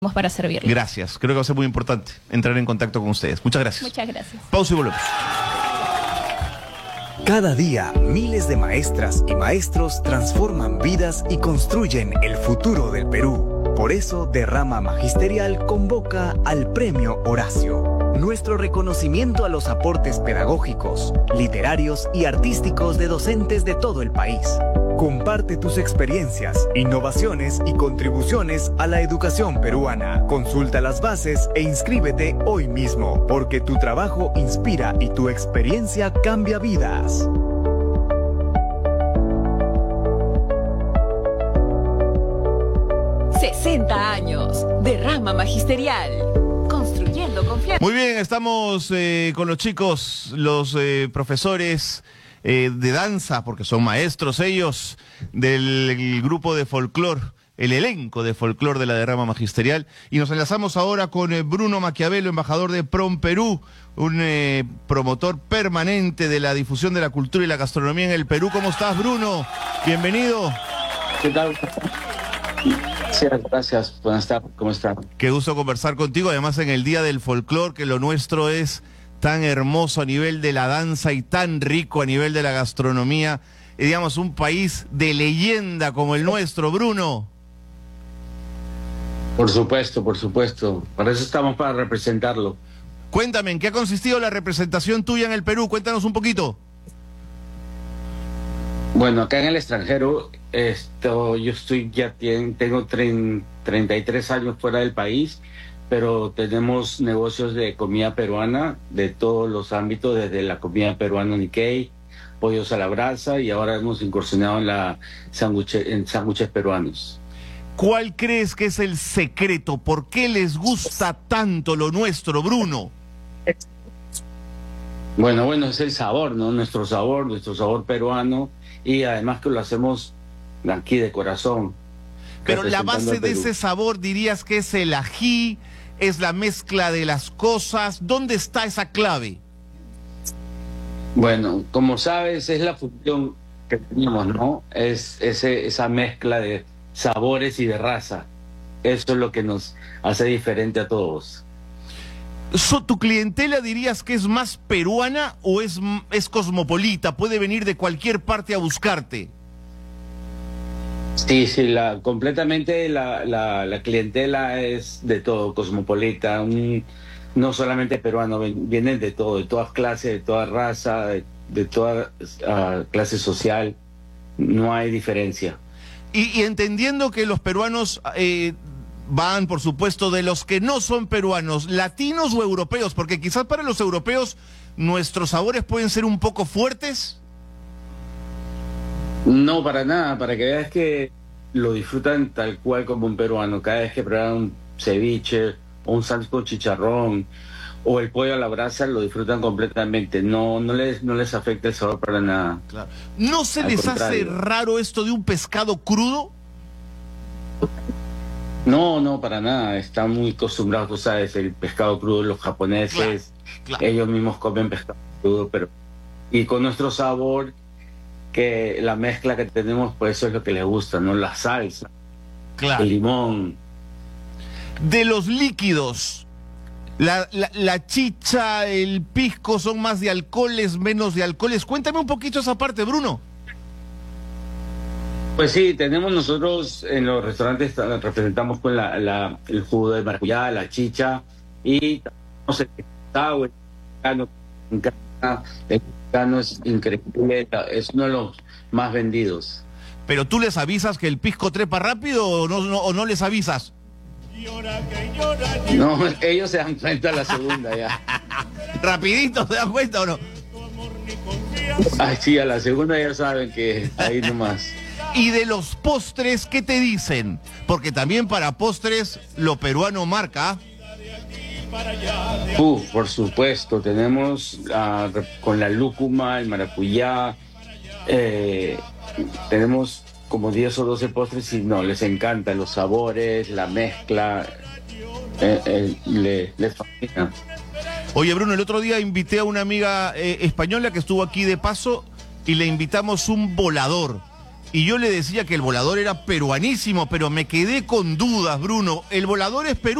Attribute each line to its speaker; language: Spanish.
Speaker 1: para servirles.
Speaker 2: Gracias, creo que va a ser muy importante entrar en contacto con ustedes. Muchas gracias.
Speaker 1: Muchas gracias.
Speaker 2: Pausa y volvemos.
Speaker 3: Cada día, miles de maestras y maestros transforman vidas y construyen el futuro del Perú. Por eso, Derrama Magisterial convoca al Premio Horacio. Nuestro reconocimiento a los aportes pedagógicos, literarios y artísticos de docentes de todo el país. Comparte tus experiencias, innovaciones y contribuciones a la educación peruana. Consulta las bases e inscríbete hoy mismo, porque tu trabajo inspira y tu experiencia cambia vidas.
Speaker 4: ¡60 años! Derrama Magisterial. Construyendo confianza.
Speaker 2: Muy bien, estamos con los chicos, los profesores de danza, porque son maestros ellos, del grupo de folclore, el elenco de folclore de la Derrama Magisterial. Y nos enlazamos ahora con Bruno Maquiavelo, embajador de PROM Perú, un promotor permanente de la difusión de la cultura y la gastronomía en el Perú. ¿Cómo estás, Bruno? Bienvenido.
Speaker 5: ¿Qué tal? Gracias, buenas tardes, ¿cómo están?
Speaker 2: Qué gusto conversar contigo, además en el Día del Folclore, que lo nuestro es tan hermoso a nivel de la danza y tan rico a nivel de la gastronomía. Y digamos, un país de leyenda como el nuestro, Bruno.
Speaker 5: Por supuesto, para eso estamos, para representarlo.
Speaker 2: Cuéntame, ¿en qué ha consistido la representación tuya en el Perú? Cuéntanos un poquito.
Speaker 5: Bueno, acá en el extranjero, yo tengo 33 años fuera del país, pero tenemos negocios de comida peruana de todos los ámbitos, desde la comida peruana Nikkei, pollos a la brasa, y ahora hemos incursionado en sándwiches peruanos.
Speaker 2: ¿Cuál crees que es el secreto? ¿Por qué les gusta tanto lo nuestro, Bruno?
Speaker 5: Bueno, es el sabor, ¿no? Nuestro sabor peruano, y además que lo hacemos aquí de corazón.
Speaker 2: Pero la base de ese sabor, dirías que es el ají, es la mezcla de las cosas. ¿Dónde está esa clave?
Speaker 5: Bueno, como sabes, es la fusión que tenemos, ¿no? Es esa mezcla de sabores y de raza. Eso es lo que nos hace diferente a todos.
Speaker 2: ¿Tu clientela dirías que es más peruana o es cosmopolita? ¿Puede venir de cualquier parte a buscarte?
Speaker 5: Sí, completamente la clientela es de todo, cosmopolita, no solamente peruano, vienen de todo, de todas clases, de toda raza, de toda clase social, no hay diferencia.
Speaker 2: Y entendiendo que los peruanos van, por supuesto, de los que no son peruanos, latinos o europeos, porque quizás para los europeos nuestros sabores pueden ser un poco fuertes.
Speaker 5: No, para nada, para que veas que lo disfrutan tal cual como un peruano. Cada vez que prueban un ceviche o un sándwich con chicharrón o el pollo a la brasa, lo disfrutan completamente. No les afecta el sabor para nada.
Speaker 2: Claro. ¿No se les hace raro esto de un pescado crudo?
Speaker 5: No, para nada. Están muy acostumbrados, tú sabes, el pescado crudo, los japoneses, claro. Ellos mismos comen pescado crudo, y con nuestro sabor, que la mezcla que tenemos, pues eso es lo que les gusta, ¿no? La salsa, claro. El limón.
Speaker 2: De los líquidos, la chicha, el pisco, ¿son más de alcoholes, menos de alcoholes? Cuéntame un poquito esa parte, Bruno.
Speaker 5: Pues sí, tenemos nosotros en los restaurantes, representamos con el jugo de maracuyá, la chicha, y no sé, el mexicano es increíble, es uno de los más vendidos.
Speaker 2: ¿Pero tú les avisas que el pisco trepa rápido o no les avisas?
Speaker 5: No, ellos se dan cuenta a la segunda ya.
Speaker 2: ¿Rapidito se dan cuenta o no?
Speaker 5: Ay, sí, a la segunda ya saben que ahí nomás.
Speaker 2: ¿Y de los postres qué te dicen? Porque también para postres lo peruano marca.
Speaker 5: Por supuesto, tenemos con la lúcuma, el maracuyá, tenemos como 10 o 12 postres y les encantan los sabores, la mezcla, les fascina.
Speaker 2: Oye, Bruno, el otro día invité a una amiga española que estuvo aquí de paso y le invitamos un volador. y yo le decía que el volador era peruanísimo, pero me quedé con dudas, Bruno. ¿El volador es peruano?